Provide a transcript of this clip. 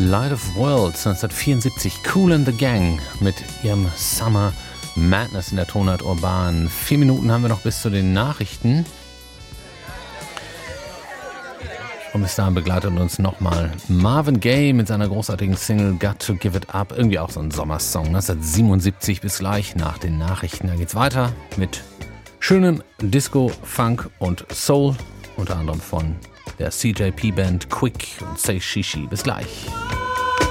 Light of Worlds 1974, Kool and the Gang mit ihrem Summer Madness in der Tonart Urban. 4 Minuten haben wir noch bis zu den Nachrichten. Und bis dahin begleitet uns nochmal Marvin Gaye mit seiner großartigen Single Got to Give It Up. Irgendwie auch so ein Sommersong. 1977 bis gleich nach den Nachrichten. Da geht's weiter mit schönem Disco, Funk und Soul. Unter anderem von der CJP-Band Quick und Say Shishi. Bis gleich.